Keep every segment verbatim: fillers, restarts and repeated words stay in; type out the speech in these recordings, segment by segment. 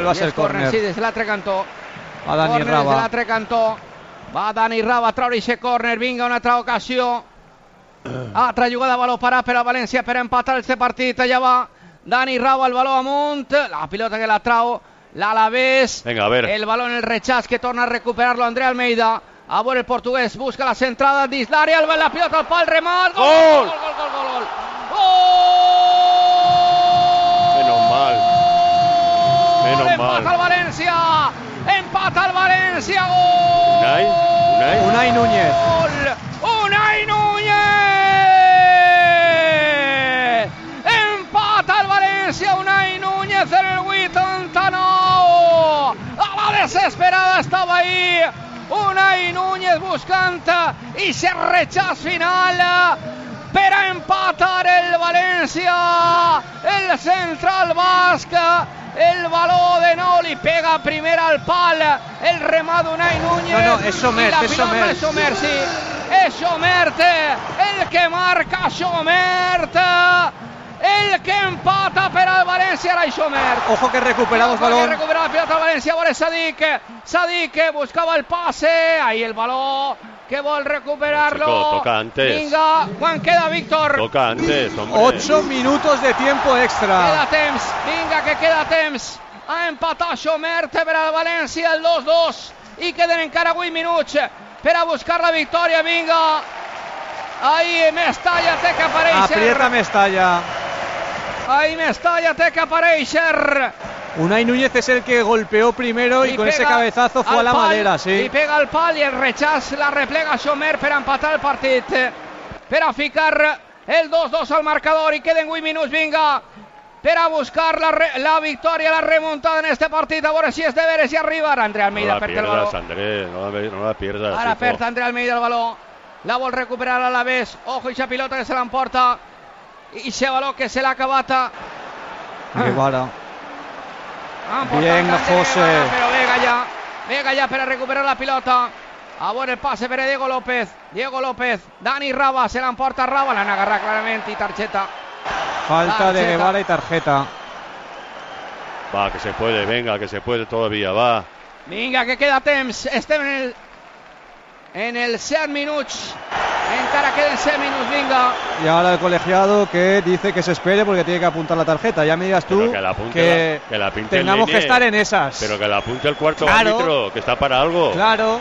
va a ser córner. Sí, des l'altre cantó. Va Dani Córner des Rava. l'altre cantó. Va Dani Rava a treure aquest córner. Vinga, una altra ocasió. Altra jugada de baló parat per a València per empatar este partit. Allà va Dani Rava, el baló amunt. La pilota que la trau l'Alavés. Venga, a ver. El balón en el rechaç que torna a recuperarlo André Almeida. A veure el portuguès, busca la centrada dins l'àrea, la pilota al pal, remat. ¡Gol! Gol, gol, gol, gol, gol. ¡Gol! Menos mal. Menos mal. Empata el València. Empata el València. Gol. Unai, Unai. Unai Núñez. Unai Núñez. Empata el València. Unai Núñez en el vuitanta-nou. A la desesperada estava ahí Unai Núñez buscant i se rechaç final per a empatar el València. El central basc, el baló de nou li pega primer al pal, el remat d'Unai Núñez. No, no, és Somert, és Somert. És Somert, sí. És Somert, el que marca Somert. El que empata per al València era Somert. Ojo que recuperamos balón. balón. Recupera la pelota València, ahora Sadik. Sadik buscaba el pase. Ahí el balón que vol recuperarlo. Chico, toca antes. Vinga, quan queda Víctor? Toca antes, hombre. Ocho minutos de tiempo extra. Queda temps, vinga que queda temps. Ha empatat Somert per al València el dos dos. I queden encara vuit minuts per a buscar la victòria. Vinga. Ahí Mestalla té que aparèixer. Aprieta Mestalla. Ahí Mestalla té que aparèixer. Unai Núñez es el que golpeó primero y, y con ese cabezazo fue a la pal, madera, sí. Y pega al pal y el rechaç la replega Somert per empatar el partit, per a ficar el dos dos al marcador i queden vuit minuts, vinga, per a buscar la, re, la victòria, la remuntada en este partit. A veure si és de veres i arriba. Ara André Almeida no perd el baló. André, no, la, no la pierdas. Ara perd André Almeida el baló. La vol recuperar a l'Alavés. Ojo, ixa pilota que se l'emporta. Ixe baló que se l'ha acabat. Guevara. Bien, José. Però Vega ja, Vega ja per a recuperar la pilota. A veure el passe per a Diego López. Diego López, Dani Rava, se l'emporta Rava, l'han agarrat clarament i targeta. Falta tarjeta. de Guevara y tarjeta. Va, que se puede, venga, que se puede todavía, va. Vinga, que queda temps. Estem en el en el set minuts. Encara queden set minuts, vinga. Y ahora el colegiado que dice que se espere porque tiene que apuntar la tarjeta. Ya me digas tú que, la que, la, que la tengamos que estar en esas. Pero que la apunte el cuarto claro, árbitro, que está para algo. Claro.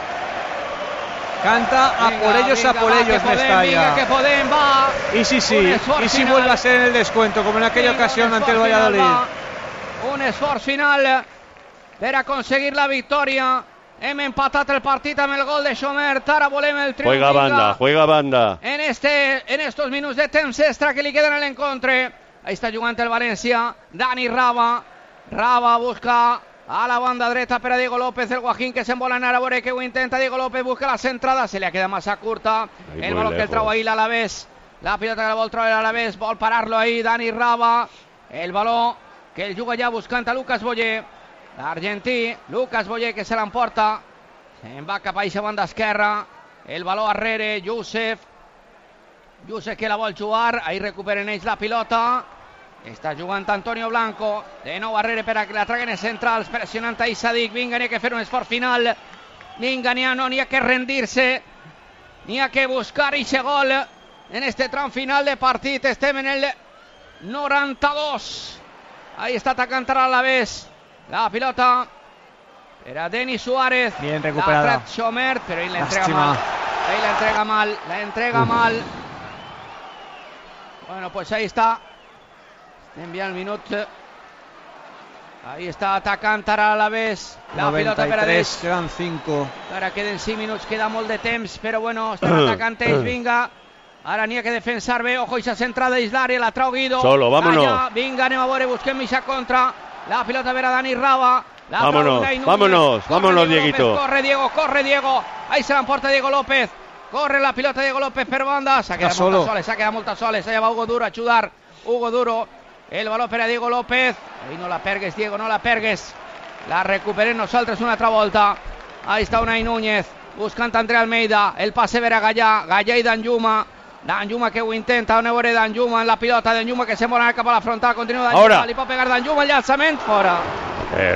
Canta a venga, por ellos, venga, a por va, ellos, Mestalla. Venga, que podem, va. Y sí, sí. Y si vuelve a ser en el descuento, como en aquella venga, ocasión ante el Valladolid. Final, un esforç final per aconseguir la victòria. Hem empatat el partit amb el gol de Somert. Ara volem el triomf. Juega banda, juega banda. En, este, en estos minuts de temps extra que li queden a l'encontre. Ahí està jugant el València. Dani Rava. Rava busca a la banda dreta per a Diego López. El Guajín que se'n vol anar a veure que ho intenta. Diego López busca la centrada. Se li ha quedat massa curta. Ahí el balón que el trau ahí l'Alavés. La pilota que la vol treure l'Alavés. Vol parar-lo ahí Dani Rava. El balón que el juga ja buscant a Lucas Boyer. L'argentí, Lucas Boyer que se l'emporta. Se'n va cap a eixa banda esquerra. El baló arrere, Josef. Josef que la vol jugar. Ahí recuperen ells la pilota. Està jugant Antonio Blanco. De nou arrere per a que la traguen els centrals. Pressionant a Sadik. Vinga, n'hi ha que fer un esforç final. Vinga, n'hi ha, no, n'hi ha que rendir-se. N'hi ha que buscar eixe gol. En este tram final de partit. Estem en el noranta-dos. Ahí està atacant a l'Alavés. La pilota era Denis Suárez. Bien recuperada. La Somert, pero ahí la entrega mal. Ahí la entrega mal. La entrega Uf. mal. Bueno, pues ahí está. Envía el minuto. Ahí está atacant ara a la vez. La pilota per a Deix. Quedan cinco. Ara queden cinc minuts, queda molt de temps, però bueno, estan atacant ells, vinga. Ara n'hi ha que defensar bé. Ojo, ixa centrada dins l'àrea, la trau Guido. Solo, vámonos. Allà, vinga, anem a veure, busquem ixa contra. La pilota per a Dani Rava. La vámonos, vámonos, corre, vámonos, Diego Dieguito. López, corre, Diego, corre, Diego. Ahí se l'emporta Diego López. Corre la pilota Diego López per banda. S'ha quedat moltes soles, s'ha quedat moltes soles. Allà va Hugo Duro a ajudar. Hugo Duro. El baló per a Diego López. Ahí no la pergues, Diego, no la pergues. La recuperem nosaltres una altra volta. Ahí està Unai Núñez. Buscant André Almeida. El passe per a Gallà. Gallà i Danjuma. Danjuma que ho intenta, on veure Danjuma en la pilota, Danjuma que se'n vol anar cap a la frontal, continua Danjuma, li pot pegar Danjuma, el llançament, fora.